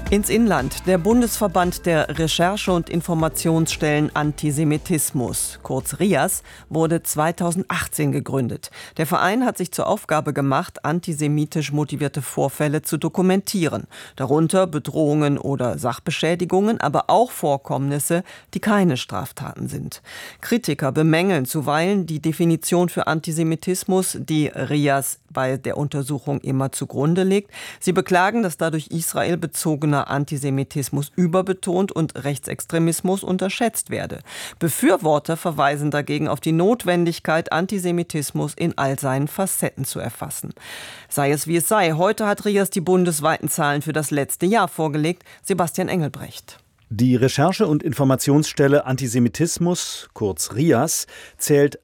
Ins Inland. Der Bundesverband der Recherche- und Informationsstellen Antisemitismus, kurz RIAS, wurde 2018 gegründet. Der Verein hat sich zur Aufgabe gemacht, antisemitisch motivierte Vorfälle zu dokumentieren. Darunter Bedrohungen oder Sachbeschädigungen, aber auch Vorkommnisse, die keine Straftaten sind. Kritiker bemängeln zuweilen die Definition für Antisemitismus, die RIAS bei der Untersuchung immer zugrunde legt. Sie beklagen, dass dadurch israelbezogener Antisemitismus überbetont und Rechtsextremismus unterschätzt werde. Befürworter verweisen dagegen auf die Notwendigkeit, Antisemitismus in all seinen Facetten zu erfassen. Sei es wie es sei, heute hat RIAS die bundesweiten Zahlen für das letzte Jahr vorgelegt. Sebastian Engelbrecht. Die Recherche- und Informationsstelle Antisemitismus, kurz RIAS, zählt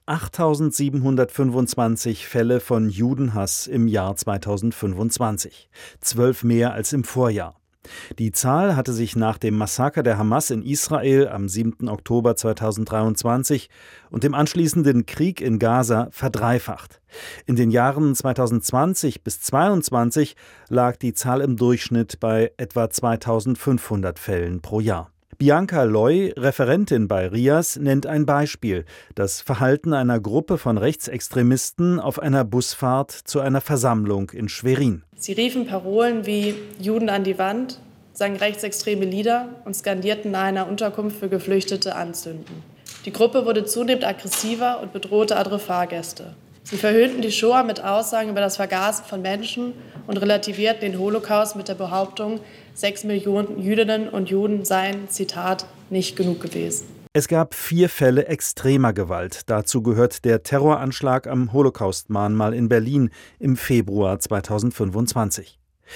8.725 Fälle von Judenhass im Jahr 2025. 12 mehr als im Vorjahr. Die Zahl hatte sich nach dem Massaker der Hamas in Israel am 7. Oktober 2023 und dem anschließenden Krieg in Gaza verdreifacht. In den Jahren 2020 bis 2022 lag die Zahl im Durchschnitt bei etwa 2.500 Fällen pro Jahr. Bianca Loy, Referentin bei RIAS, nennt ein Beispiel: das Verhalten einer Gruppe von Rechtsextremisten auf einer Busfahrt zu einer Versammlung in Schwerin. Sie riefen Parolen wie Juden an die Wand, sangen rechtsextreme Lieder und skandierten nahe einer Unterkunft für Geflüchtete anzünden. Die Gruppe wurde zunehmend aggressiver und bedrohte andere Fahrgäste. Sie verhöhnten die Shoah mit Aussagen über das Vergasen von Menschen und relativierten den Holocaust mit der Behauptung, 6 Millionen Jüdinnen und Juden seien, Zitat, nicht genug gewesen. Es gab 4 Fälle extremer Gewalt. Dazu gehört der Terroranschlag am Holocaust-Mahnmal in Berlin im Februar 2025.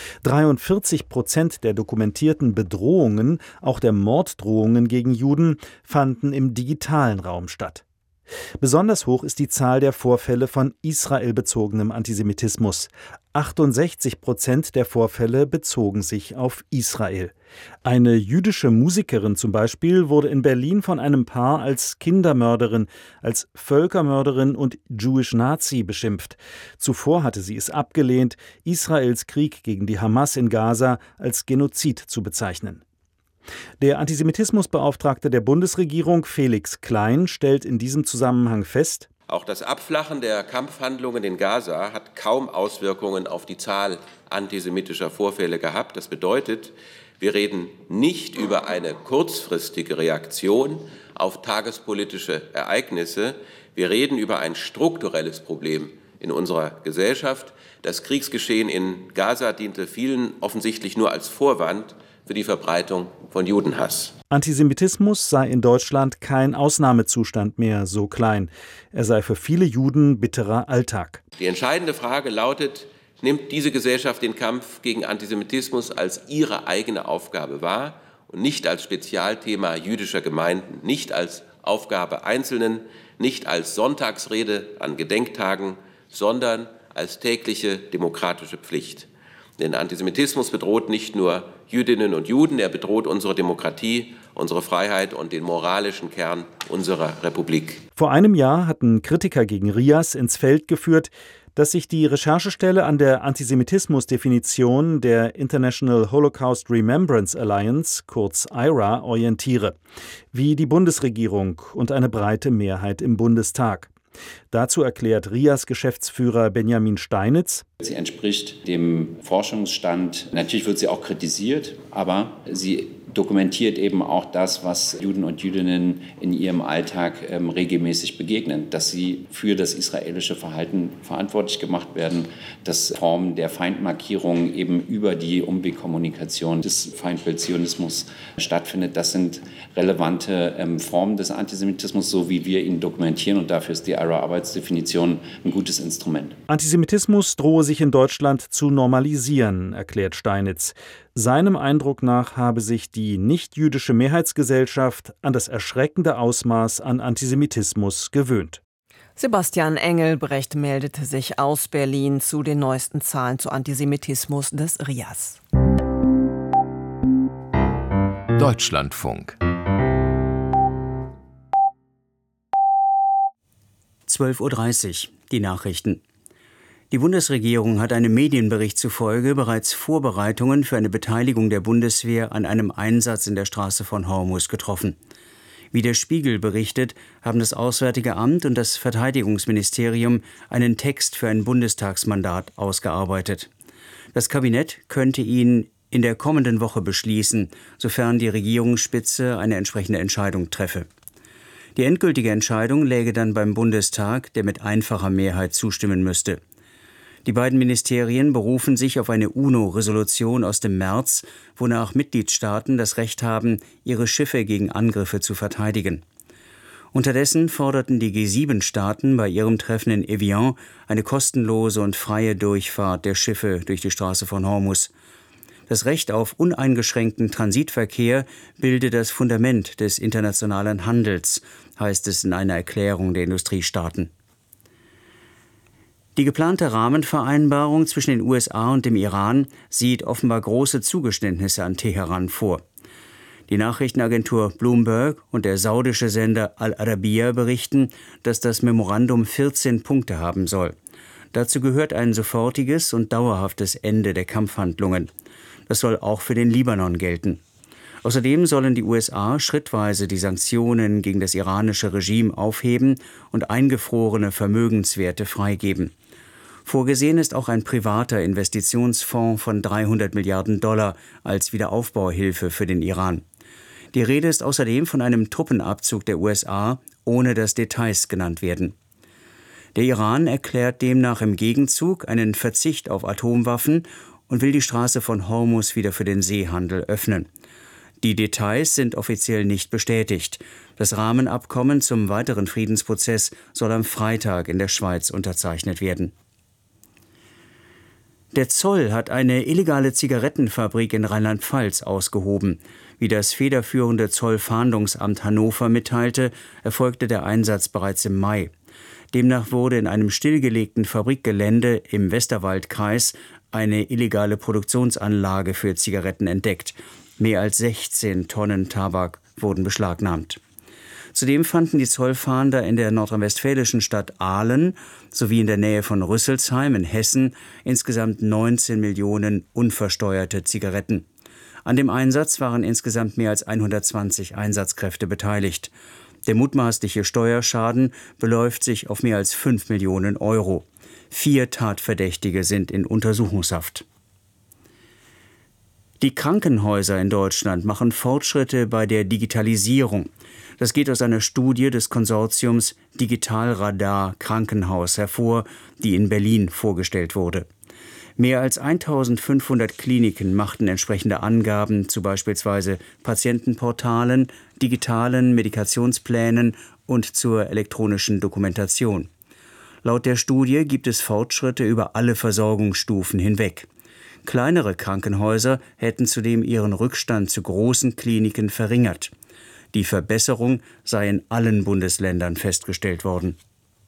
43% der dokumentierten Bedrohungen, auch der Morddrohungen gegen Juden, fanden im digitalen Raum statt. Besonders hoch ist die Zahl der Vorfälle von israelbezogenem Antisemitismus. 68% der Vorfälle bezogen sich auf Israel. Eine jüdische Musikerin zum Beispiel wurde in Berlin von einem Paar als Kindermörderin, als Völkermörderin und Jewish Nazi beschimpft. Zuvor hatte sie es abgelehnt, Israels Krieg gegen die Hamas in Gaza als Genozid zu bezeichnen. Der Antisemitismusbeauftragte der Bundesregierung, Felix Klein, stellt in diesem Zusammenhang fest: Auch das Abflachen der Kampfhandlungen in Gaza hat kaum Auswirkungen auf die Zahl antisemitischer Vorfälle gehabt. Das bedeutet, wir reden nicht über eine kurzfristige Reaktion auf tagespolitische Ereignisse. Wir reden über ein strukturelles Problem in unserer Gesellschaft. Das Kriegsgeschehen in Gaza diente vielen offensichtlich nur als Vorwand für die Verbreitung von Judenhass. Antisemitismus sei in Deutschland kein Ausnahmezustand mehr, so Klein. Er sei für viele Juden bitterer Alltag. Die entscheidende Frage lautet: Nimmt diese Gesellschaft den Kampf gegen Antisemitismus als ihre eigene Aufgabe wahr und nicht als Spezialthema jüdischer Gemeinden, nicht als Aufgabe Einzelnen, nicht als Sonntagsrede an Gedenktagen, sondern als tägliche demokratische Pflicht? Denn Antisemitismus bedroht nicht nur Jüdinnen und Juden, er bedroht unsere Demokratie, unsere Freiheit und den moralischen Kern unserer Republik. Vor einem Jahr hatten Kritiker gegen RIAS ins Feld geführt, dass sich die Recherchestelle an der Antisemitismusdefinition der International Holocaust Remembrance Alliance, kurz IHRA, orientiere, wie die Bundesregierung und eine breite Mehrheit im Bundestag. Dazu erklärt RIAS-Geschäftsführer Benjamin Steinitz: Sie entspricht dem Forschungsstand. Natürlich wird sie auch kritisiert, aber sie dokumentiert eben auch das, was Juden und Jüdinnen in ihrem Alltag regelmäßig begegnen, dass sie für das israelische Verhalten verantwortlich gemacht werden, dass Formen der Feindmarkierung eben über die Umwegkommunikation des Feindbilds Zionismus stattfindet. Das sind relevante Formen des Antisemitismus, so wie wir ihn dokumentieren, und dafür ist die IHRA-Arbeitsdefinition ein gutes Instrument. Antisemitismus drohe sich in Deutschland zu normalisieren, erklärt Steinitz. Seinem Eindruck nach habe sich die nicht-jüdische Mehrheitsgesellschaft an das erschreckende Ausmaß an Antisemitismus gewöhnt. Sebastian Engelbrecht meldete sich aus Berlin zu den neuesten Zahlen zu Antisemitismus des RIAS. Deutschlandfunk 12:30 Uhr, die Nachrichten. Die Bundesregierung hat einem Medienbericht zufolge bereits Vorbereitungen für eine Beteiligung der Bundeswehr an einem Einsatz in der Straße von Hormuz getroffen. Wie der Spiegel berichtet, haben das Auswärtige Amt und das Verteidigungsministerium einen Text für ein Bundestagsmandat ausgearbeitet. Das Kabinett könnte ihn in der kommenden Woche beschließen, sofern die Regierungsspitze eine entsprechende Entscheidung treffe. Die endgültige Entscheidung läge dann beim Bundestag, der mit einfacher Mehrheit zustimmen müsste. Die beiden Ministerien berufen sich auf eine UNO-Resolution aus dem März, wonach Mitgliedstaaten das Recht haben, ihre Schiffe gegen Angriffe zu verteidigen. Unterdessen forderten die G7-Staaten bei ihrem Treffen in Evian eine kostenlose und freie Durchfahrt der Schiffe durch die Straße von Hormuz. Das Recht auf uneingeschränkten Transitverkehr bilde das Fundament des internationalen Handels, heißt es in einer Erklärung der Industriestaaten. Die geplante Rahmenvereinbarung zwischen den USA und dem Iran sieht offenbar große Zugeständnisse an Teheran vor. Die Nachrichtenagentur Bloomberg und der saudische Sender Al-Arabiya berichten, dass das Memorandum 14 Punkte haben soll. Dazu gehört ein sofortiges und dauerhaftes Ende der Kampfhandlungen. Das soll auch für den Libanon gelten. Außerdem sollen die USA schrittweise die Sanktionen gegen das iranische Regime aufheben und eingefrorene Vermögenswerte freigeben. Vorgesehen ist auch ein privater Investitionsfonds von $300 Milliarden als Wiederaufbauhilfe für den Iran. Die Rede ist außerdem von einem Truppenabzug der USA, ohne dass Details genannt werden. Der Iran erklärt demnach im Gegenzug einen Verzicht auf Atomwaffen und will die Straße von Hormuz wieder für den Seehandel öffnen. Die Details sind offiziell nicht bestätigt. Das Rahmenabkommen zum weiteren Friedensprozess soll am Freitag in der Schweiz unterzeichnet werden. Der Zoll hat eine illegale Zigarettenfabrik in Rheinland-Pfalz ausgehoben. Wie das federführende Zollfahndungsamt Hannover mitteilte, erfolgte der Einsatz bereits im Mai. Demnach wurde in einem stillgelegten Fabrikgelände im Westerwaldkreis eine illegale Produktionsanlage für Zigaretten entdeckt. Mehr als 16 Tonnen Tabak wurden beschlagnahmt. Zudem fanden die Zollfahnder in der nordrhein-westfälischen Stadt Aalen sowie in der Nähe von Rüsselsheim in Hessen insgesamt 19 Millionen unversteuerte Zigaretten. An dem Einsatz waren insgesamt mehr als 120 Einsatzkräfte beteiligt. Der mutmaßliche Steuerschaden beläuft sich auf mehr als 5 Millionen Euro. 4 Tatverdächtige sind in Untersuchungshaft. Die Krankenhäuser in Deutschland machen Fortschritte bei der Digitalisierung. Das geht aus einer Studie des Konsortiums Digitalradar Krankenhaus hervor, die in Berlin vorgestellt wurde. Mehr als 1500 Kliniken machten entsprechende Angaben zu beispielsweise Patientenportalen, digitalen Medikationsplänen und zur elektronischen Dokumentation. Laut der Studie gibt es Fortschritte über alle Versorgungsstufen hinweg. Kleinere Krankenhäuser hätten zudem ihren Rückstand zu großen Kliniken verringert. Die Verbesserung sei in allen Bundesländern festgestellt worden.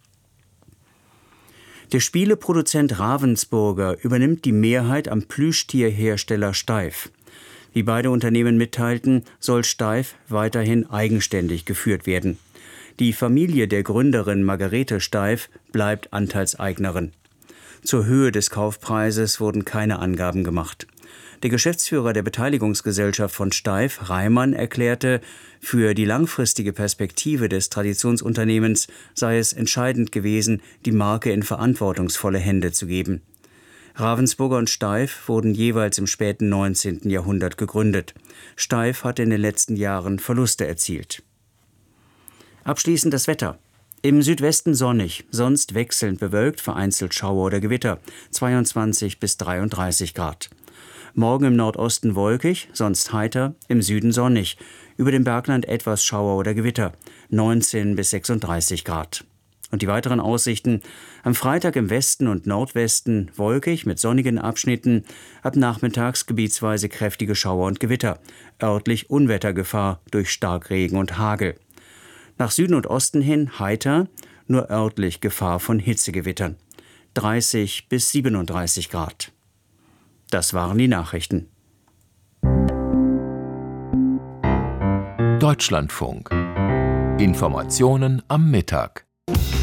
Der Spieleproduzent Ravensburger übernimmt die Mehrheit am Plüschtierhersteller Steiff. Wie beide Unternehmen mitteilten, soll Steiff weiterhin eigenständig geführt werden. Die Familie der Gründerin Margarete Steiff bleibt Anteilseignerin. Zur Höhe des Kaufpreises wurden keine Angaben gemacht. Der Geschäftsführer der Beteiligungsgesellschaft von Steiff, Reimann, erklärte, für die langfristige Perspektive des Traditionsunternehmens sei es entscheidend gewesen, die Marke in verantwortungsvolle Hände zu geben. Ravensburger und Steiff wurden jeweils im späten 19. Jahrhundert gegründet. Steiff hatte in den letzten Jahren Verluste erzielt. Abschließend das Wetter. Im Südwesten sonnig, sonst wechselnd bewölkt, vereinzelt Schauer oder Gewitter, 22 bis 33 Grad. Morgen im Nordosten wolkig, sonst heiter, im Süden sonnig. Über dem Bergland etwas Schauer oder Gewitter, 19 bis 36 Grad. Und die weiteren Aussichten: am Freitag im Westen und Nordwesten wolkig mit sonnigen Abschnitten, ab nachmittags gebietsweise kräftige Schauer und Gewitter, örtlich Unwettergefahr durch Starkregen und Hagel. Nach Süden und Osten hin heiter, nur örtlich Gefahr von Hitzegewittern, 30 bis 37 Grad. Das waren die Nachrichten. Deutschlandfunk. Informationen am Mittag.